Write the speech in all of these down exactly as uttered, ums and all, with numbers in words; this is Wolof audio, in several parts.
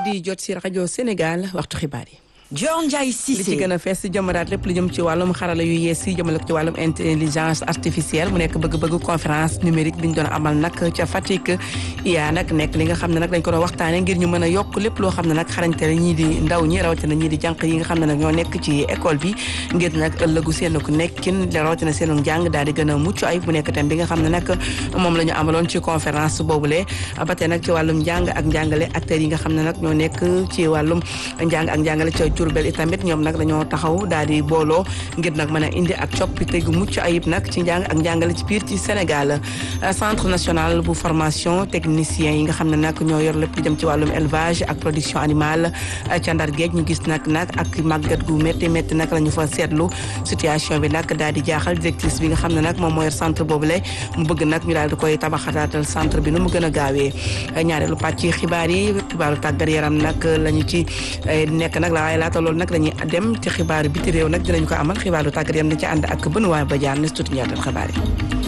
di jot si rajo Sénégal waxtu xibaar yi. Dior Ndiaye Cissé li ci gën a fees si jëmaraat lépp lu jëm ci wàllum xarala yu yees yi jëmale ko ci wàllum intelligence artificielle mu nekk bëgg-bëgg conférence numérique bi ñu doon amal nag ca Fatick yaa nag nekk li nga xam ne nag dañ ko doon waxtaane ngir ñu mën a yokk lépp loo xam ne nag xarañte la ñii di ndaw ñi rawatina ñii di jànq yi nga xam ne nag ñoo nekk ci école bi ngir nag ëllëgu seen ko nekkin rawatina seen jàng daal di gën a mucc ay bu nekk tam bi nga xam ne nag moom la ñu amaloon ci conférence boobule ba tey nag ci wàllum njàng ak njàngale acteurs yi nga xam ne nag ñoo nekk ci wàllum njàng ak njàngale ca Diourbel itamit ñoom nag dañoo taxaw daal di booloo ngir nag mën a indi ak coppite gu mucc ayib nag ci njàng ak njàngale ci biir ci Sénégal centre national bu formation technicien yi nga xam ne nag ñoo yor lépp lu jëm ci wàllum élevage ak production animale ca Ndar Géej ñu gis nag nag ak màggat gu métti métti nag la ñu fa seetlu situation bi nag daal di jaaxal directrice bi nga xam ne nag moom moo yor centre boobule mu bëgg nag ñu daal di koy tabaxataatal centre bi nu mu gën a gaawee ñaareelu pàcc xibaar yi xibaaru tàggat yaram nag la ñu ci nekk nag la waaye laata loolu nag dañuy dem ci xibaaru biti réew nag dinañ ko amal xibaaru tàggat yaram dañ ci ànd ak Benoît Badiane ne tuuti ñaatal xibaar yi.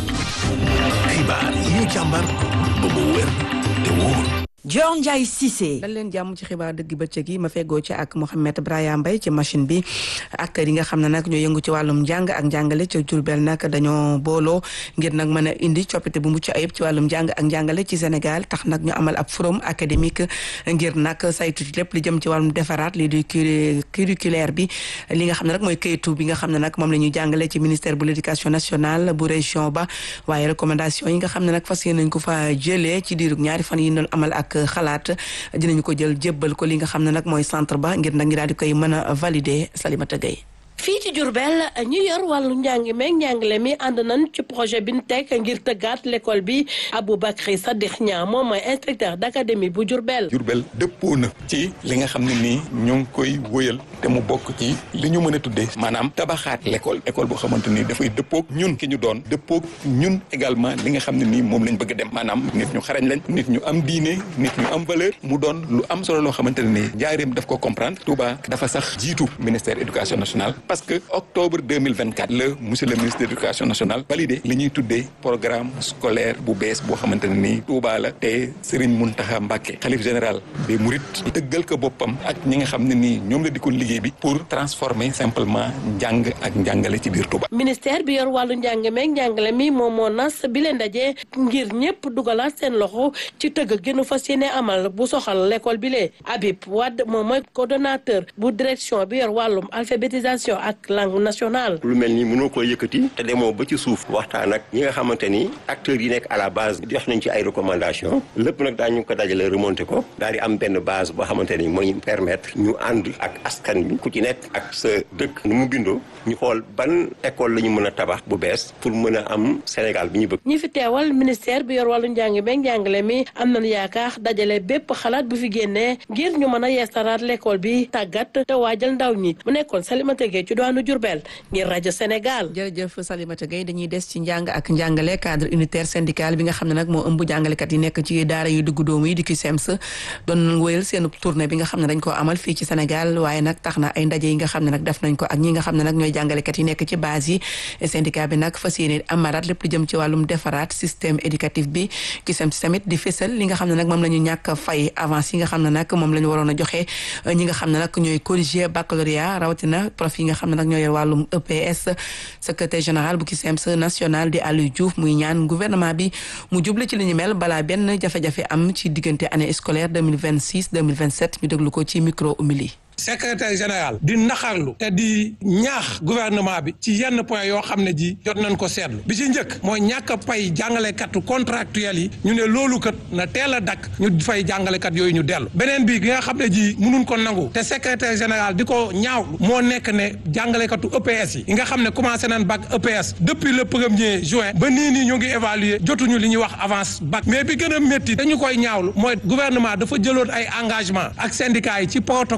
xibaar yi ñu càmbar ba mu wér te wóor. Dior Ndiaye Cissé dal leen jàmm ci xibaar dëgg bëccëg yi ma feggoo ci ak Mouhamed Braya Mbaye ci machine bi acteurs yi nga xam ne nag ñoo yëngu ci wàllum njàng ak njàngale ca Diourbel nag dañoo booloo ngir nag mën a indi coppite bu mucc ayib ci wàllum njàng ak njàngale ci Sénégal tax nag ñu amal ab forum académique ngir nag saytu ci lépp li jëm ci wàllum defaraat li di curriculaire bi li nga xam ne nag mooy kayitu bi nga xam ne nag moom la ñuy jàngale ci ministère bu l'éducation nationale bu région ba waaye recommandation yi nga xam ne nag fas yéene nañ ko fa jëlee ci diirug ñaari fan yi doon amal ak xalaat dinañu ko jël jébbal ko li nga xam ne nag mooy centre ba ngir nag ñu daal di koy mën a valider Salimata Gueye. fii ci Diourbel ñu yor wàllu njàng meeg njàngale mi ànd nañ ci projet bi ñu teg ngir tëggaat l'école bi Aboubacry Sadikh Niang moom mooy inspecteur d'académie bu Diourbel. Diourbel dëppoo na ci li nga xam ne nii ñu ngi koy wëyal te mu bokk ci li ñu mën a tuddee maanaam tabaxaat l'école école boo xamante ni dafay dëppoog ñun ki ñu doon dëppoog ñun également li nga xam ne nii moom lañ bëgg a dem maanaam nit ñu xarañ lañ nit ñu am diine nit ñu am valeur mu doon lu am solo loo xamante ne nii Njaaréem daf ko comprendre Touba dafa sax jiitu ministère éducation nationale. parce que octobre deux mille vingt-quatre la monsieur le ministre de l'éducation nationale validé li ñuy tuddee programme scolaire bu bees boo xamante ne nii Touba la te Serigne Mountakha Mbacké xalif général des Mourides tëggal ko boppam ak ñi nga xam ne nii ñoom la di ko liggéey bi pour transformer simplement njàng ak njàngale ci biir Touba. ministère bi yor wàllu njàng meeg njàngale mi moom moo nas bi leen daje ngir ñëpp dugalaat seen loxo ci tëgg gënu fas yéene amal bu soxal l'école bi lee Habib Wade moom mooy coordonnateur bu direction bi yor wàllum alphabétisation ak langue nationale. lu mel ni mënoo ko yëkkati te demoo ba ci suuf waxtaan ak ñi nga xamante ni acteurs yi nekk à la base jox nañ ci ay recommandations lépp nag daañu ko dajale remonté ko daal di am benn base boo xamante ni moo ñu permettre ñu ànd ak askan bi ku ci nekk ak sa dëkk nu mu bindoo ñu xool ban école la ñu mën a tabax bu bees pour mën a am Sénégal bi ñu bëgg. ñi fi teewal ministère bi yor wàllu njàng meeg njàngale mi am nañu yaakaar dajale bépp xalaat bu fi génnee ngir ñu mën a yeesaraat l'école bi tàggat te waajal ndaw ñi mu nekkoon Salimata Gueye ci doonu Diourbel ngir rajo Sénégal. jërëjëf Salimata Gueye dañuy des ci njàng ak njàngale cadre unitaire syndical bi nga xam ne nag moo ëmb jàngalekat yi nekk ci daara yu diggu doomu yi di CUSEMS doon wéyal seen tournée bi nga xam ne dañ ko amal fii ci Sénégal waaye nag tax na ay ndaje yi nga xam ne nag def nañ ko ak ñi nga xam ne nag ñooy jàngalekat yi nekk ci base yi syndicat bi nag fas yéene amaraat lépp lu jëm ci wàllum defaraat système éducatif bi CUSEMS tamit di fésal li nga xam ne nag moom la ñu ñàkk fay avance yi nga xam ne nag moom la ñu waroon a joxe ñi nga xam ne nag ñooy corriger baccalauréat rawatina prof yi nga xam ne nag ñooy yor wàllum E P S secrétaire général bu CUSEMS national di Aliou Diouf muy ñaan gouvernement bi mu jublu ci li ñu mel balaa benn jafe-jafe am ci diggante année scolaire deux mille vingt-six deux mille vingt-sept ñu déglu ko ci micro Umili. secrétaire général di naxarlu te di ñaax gouvernement bi ci yenn point yoo xam ne ji jot nañ ko seetlu bi ci njëkk mooy ñàkk a pay jàngalekatu contractuels yi ñu ne loolu kat na teel a dakk ñu fay jàngalekat yooyu ñu dellu beneen bi gi nga xam ne ji mënuñ ko nangu te secrétaire général di ko ñaawlu moo nekk ne jàngalekatu E P S yi yi nga xam ne commencé nañ bac E P S depuis le premier juin ba nii nii ñu ngi évaluer jotuñu li ñuy wax avance bac mais bi gën a métti dañu koy ñaawlu mooy gouvernement dafa jëloon ay engagement ak syndicats yi ci protocole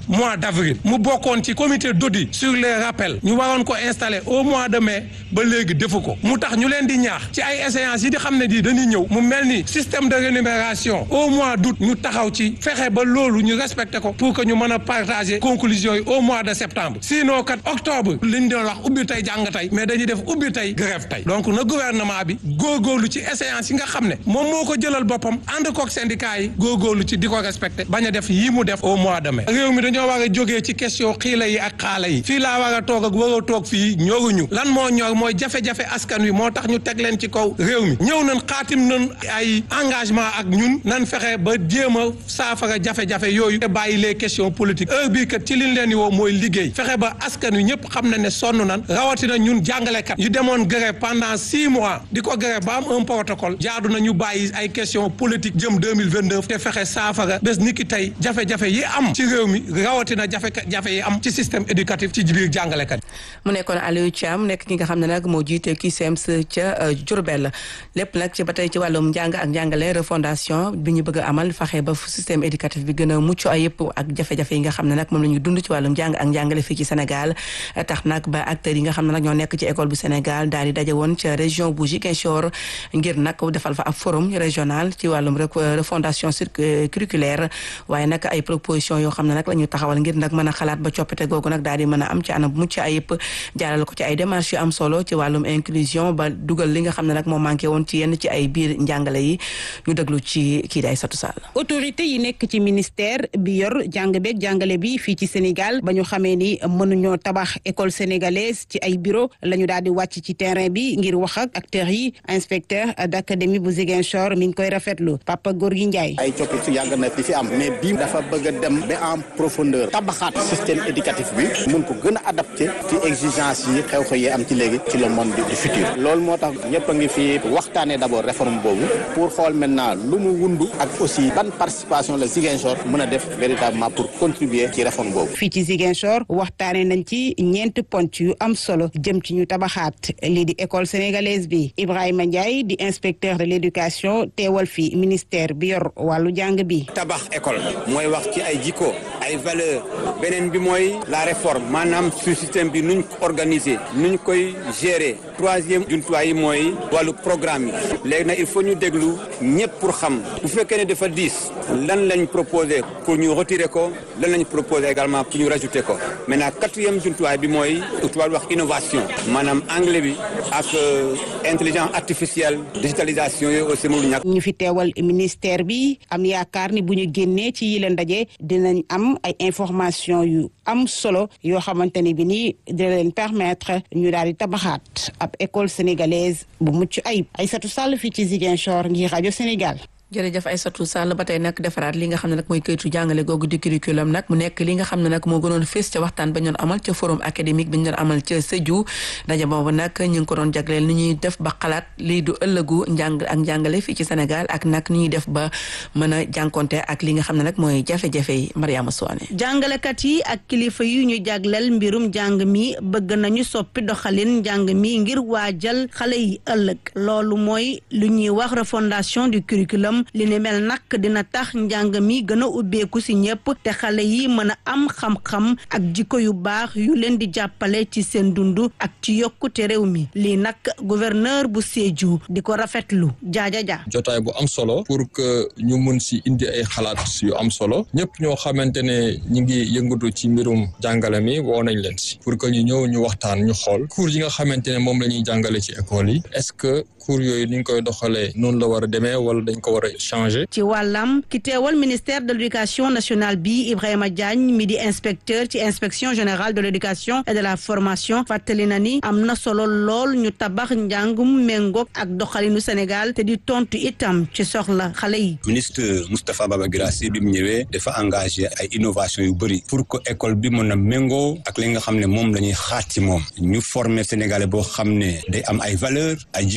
mois d'avril mu bokkoon ci comité d'audit sur les rappels ñu waroon ko installer au mois de mai ba léegi defu ko mu tax ñu leen di ñaax ci ay échéances yi di xam ne di dañuy ñëw mu mel ni système de rémunération au mois d'août ñu taxaw ci fexe ba loolu ñu respecté ko pour que ñu mën a partager conclusions yi au mois de septembre sinon kat octobre liñ doon wax ubbi tey jàng tey mais dañuy def ubbi tey grève tey donc na gouvernement bi góorgóorlu ci échéances yi nga xam ne moom moo ko jëlal boppam ànd koog syndicat yi góorgóorlu ci di ko respecté bañ a def yii mu def au mois de mai réew mi dañoo war a jógee ci question xiila yi ak xaala yi fii laa war a toog ak war a toog fii ñoruñu lan moo ñor mooy jafe-jafe askan wi moo tax ñu teg leen ci kaw réew mi ñëw nañ xaatim nañ ay engagement ak ñun nan fexe ba jéem a saafara jafe-jafe yooyu te bàyyi les questions politiques heure bii kat ci liñ leen di woo mooy liggéey fexe ba askan wi ñëpp xam na ne sonn nan rawatina ñun jàngalekat yu demoon grève pendant six mois di ko grève ba am un protocole jaadu na ñu bàyyi ay questions politiques jëm deux mille vingt-neuf te fexe saafara bés ni ki tey jafe-jafe yi am ci réew mi rawatina jafe-jafe yi am ci système éducatif ci biir jàngalekat mu nekkoon Aliou Thiam nekk ki nga xam ne nag moo jiite kii C E M S ca Diourbel lépp nag ci ba tey ci wàllum njàng ak njàngale refondation bi ñu bëgg a amal fexe ba système éducatif bi gën a mucc ayib ak jafe-jafe yi nga xam ne nag moom la ñu dund ci wàllum njàng ak njàngale fii ci Sénégal tax nag ba acteurs yi nga xam ne nag ñoo nekk ci école bu Sénégal daal di daje woon ca région bu Ziguinchor ngir nag defal fa ab forum régional ci wàllum refondation curriculaire waaye nag ay proposition yoo xam ne nag la ñu taxawal ngir nag mën a xalaat ba coppite googu nag daal di mën a am ci anam mucc ayib jaarale ko ci ay démarches yu am solo ci wàllum inclusion ba dugal li nga xam ne nag moo manqué woon ci yenn ci ay biir njàngale yi ñu déglu ci kii day Satou Sall. autorité yi nekk ci ministère bi yor jàng beeg jàngale bi fii ci Sénégal ba ñu xamee ni mënuñoo tabax école sénégalaise ci ay bureau la ñu daal di wàcc ci terrain bi ngir wax ak acteurs yi inspecteur d'académie bu Ziguinchor mi ngi koy rafetlu Papa Gorgui Ndiaye. ay coppite yàgg na fi fi am mais bii dafa bëgg a dem ba en profondeur tabaxaat système éducatif bi mun ko gën a adapté ci exigence yi xew-xew yi am ci léegi ci le monde du futur loolu moo tax ñëpp a ngi fi waxtaanee d'abord réforme boobu pour xool maintenant lu mu wundu ak aussi ban participation la Ziguinchor mën a def véritablement pour contribuer ci réforme boobu. fii ci Ziguinchor waxtaanee nañ ci ñeenti ponc yu am solo jëm ci ñu tabaxaat lii di école sénégalaise bi Ibrahima Ndiaye di inspecteur de l'éducation teewal fi ministère bi yor wàllu jàng bi. tabax école mooy wax ci ay jikko ay valeur beneen bi mooy la réforme maanaam su système bi nuñ ko organiser nuñ koy gérer troisième jumtuwaay yi mooy wàllu programme yi léegi nag il faut ñu déglu ñëpp pour xam bu fekkee ne dafa diis lan lañ proposé pour ñu retirer ko lan lañ proposé également pour ñu rajouter ko maintenant quatrième jumtuwaay bi mooy tubaab wax innovation maanaam anglais bi ak intelligence artificielle digitalisation yooyu aussi mënul ñàkk. ñu fi teewal ministère bi am yaakaar ni bu ñu génnee ci yile ndaje dinañ am ay information yu am solo yoo xamante ni bi nii dina leen permettre ñu daal di tabaxaat ab école sénégalaise bu mucc ayib Aïssatou Sall fii ci Ziguinchor ngir rajo Sénégal. jërëjëf Aïssatou Sall ba tey nag defaraat li nga xam ne nag mooy kayitu jàngale googu di curriculum nag mu nekk li nga xam ne nag moo gënoon fés ca waxtaan ba ñu doon amal ca forum académique bi ñu doon amal ca Sédhiou ndaje boobu nag ñu ngi ko doon jagleel ni ñuy def ba xalaat lii du ëllëgu njàng ak njàngale fii ci Sénégal ak nag ni ñuy def ba mën a jànkonte ak li nga xam ne nag mooy jafe-jafe yi Mariama Souane. jàngalekat yi ak kilifa yi ñu jagleel mbirum njàng mi bëgg nañu soppi doxalin njàng mi ngir waajal xale yi ëllëg loolu mooy lu ñuy wax refondation du curriculum li ne mel nag dina tax njàng mi gën a ubbeeku ci ñëpp te xale yi mën a am xam-xam ak jikko yu baax yu leen di jàppale ci seen dund ak ci yokkute réew mi lii nag gouverneur bu Sédhiou di ko rafetlu jaaja ja jotaay bu am solo pour que ñu mun ci indi ay xalaat yu am solo ñëpp ñoo xamante ne ñi ngi yëngatu ci mbirum jàngale mi woo nañ leen ci pour que ñu ñëw ñu waxtaan ñu xool cours yi nga xamante ne moom la ñuy jàngale ci école yi est-ce que cours yooyu ni ñu koy doxalee noonu la war a demee wala dañ ko war a changer. ci wàllam ki teewal ministère de l'éducation nationale bi Ibrahima Diagne mi di inspecteur ci inspection générale de l'éducation et de la formation fàttali na ni am na solo lool ñu tabax njàngum méngoog ak doxalinu Sénégal te di tontu itam ci soxla xale yi. ministre Moustapha Baba Guirassy bi mu ñëwee dafa engagé ay innovation yu bëri pour que école bi mën a méngoo ak li nga xam ne moom la ñuy xaar ci moom ñu former Sénégalais boo xam ne day am ay valeurs ay jikko yu baax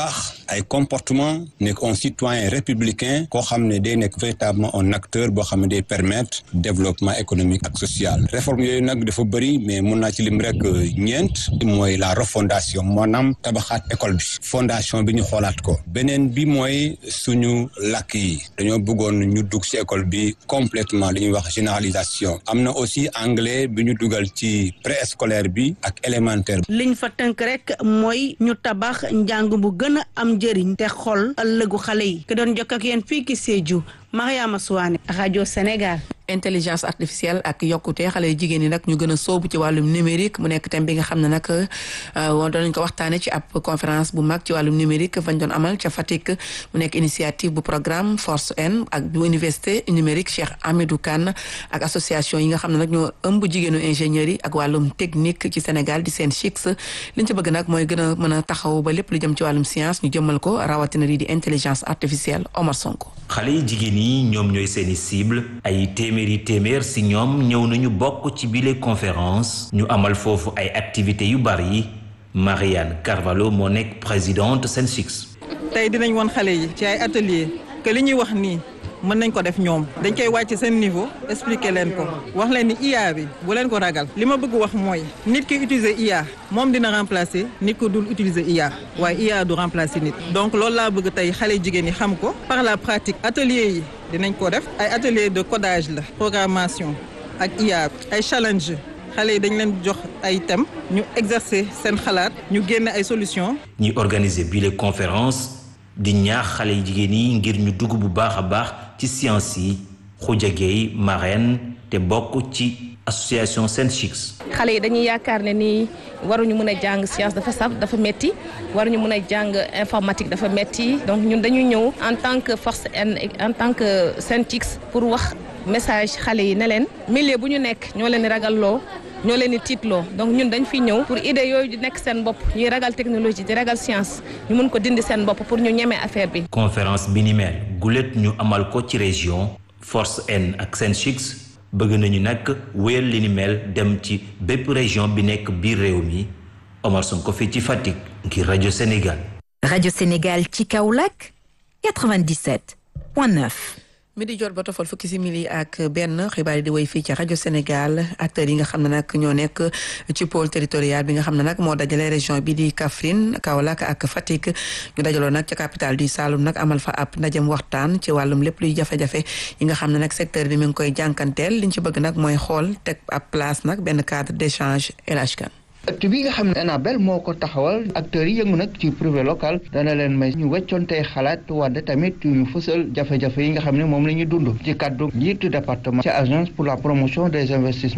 baax ay comportement nekk un citoyen républicain koo xam ne day nekk véritablement un acteur boo xam ne day permettre développement économique ak social réforme yooyu nag dafa bëri mais mun naa ci lim rek ñeent mooy la refondation maanaam tabaxaat école bi fondation bi ñu xoolaat ko beneen bi mooy suñu làkk yi dañoo bëggoon ñu dugg ci école bi complètement li ñuy wax généralisation am na aussi anglais bi ñu dugal ci préscolaire bi ak élémentaire. liñ fa tënk rek mooy ñu tabax njàng bu gën a am njëriñ te xol ëllëgu xale yi ke doon jokk ak yéen fii ki Sédhiou Mariama Souane rajo Sénégal. intelligence artificielle ak yokkute xale yu jigéen ñi nag ñu gën a soobu ci wàllum numérique mu nekk thème bi nga xam ne nag doon nañ ko waxtaane ci ab conférence bu mag ci wàllum numérique fañ doon amal ca Fatick mu nekk initiative bu programme Force N ak bu université numérique Cheikh Hamidou Kane ak association yi nga xam ne nag ñoo ëmb jigéenu ingénieurs yi ak wàllum technique ci Sénégal di seen chix liñ ci bëgg nag mooy gën a mën a taxaw ba lépp lu jëm ci wàllum science ñu jëmmal ko rawatina lii di intelligence artificielle Omar Sonko. xale yi jigéen yi ñoom ñooy seeni cible ay téeméeri téeméer si ñoom ñëw nañu bokk ci bile conférence ñu amal foofu ay activités yu bari Marianne Carvalho moo nekk présidente Sensix. tey dinañ woon xale yi ci ay atelier que li ñuy wax nii mën nañ ko def ñoom dañ koy wàcc seen niveau expliquer leen ko wax leen ni I A bi bu leen ko ragal li ma bëgg wax mooy nit ki utiliser I A moom dina remplacer nit ko dul utiliser I A waaye I A du remplacer nit donc loolu laa bëgg tey xale jigéen yi xam ko par la pratique atelier yi dinañ ko def ay atelier de codage la programmation ak I A ay challenge xale yi dañ leen jox ay thèmes ñu exercer seen xalaat ñu génne ay solutions. ñi organiser bile conférence di ñaax xale yi jigéen yi ngir ñu dugg bu baax a baax ci science yi Khoudia Gueye marraine te bokk ci association Sensix. xale yi dañuy yaakaar ne ni waruñu mën a jàng science dafa saf dafa metti waruñu mën a jàng informatique dafa metti donc ñun dañuy ñëw en tant que Force N en tant que Sensix pour wax message xale yi ne leen milieu bu ñu nekk ñoo leen ragalloo ñoo leen di tiitloo donc ñun dañ fi ñëw pour idée yooyu di nekk seen bopp ñuy ragal technologie di ragal science ñu mën ko dindi seen bopp pour ñu ñemee affaire bi. conférence bi ni mel gulet ñu amal ko ci région Force N ak Sensix bëgg nañu nag wéyal li ni mel dem ci bépp région bi nekk biir réew mi Omar Sonko fii ci Fatick ngir rajo Sénégal. rajo Sénégal ci Kaolack quatre-vingt-dix-sept point neuf. mi di jot ba tofal fukki simili ak benn xibaar yi di woy fii ci rajo Sénégal acteurs yi nga xam ne nag ñoo nekk ci pôle territorial bi nga xam ne nag moo dajale région bi di Kaffrine Kaolack ak Fatick ñu dajaloo nag ca capitale du Saloum nag amal fa ab ndajem waxtaan ci wàllum lépp luy jafe-jafe yi nga xam ne nag secteur bi mi ngi koy jànkanteel liñ ci bëgg nag mooy xool teg ab place nag benn cadre d'échange El Hadj Kane ëtt bi nga xam ne Enabel moo ko taxawal acteurs yi yëngu nag ci privé local dana leen may ñu weccontee xalaat wante tamit ñu fësal jafe-jafe yi nga xam ne moom la ñuy dund ci kaddu njiitu département ci agence pour la promotion des investissements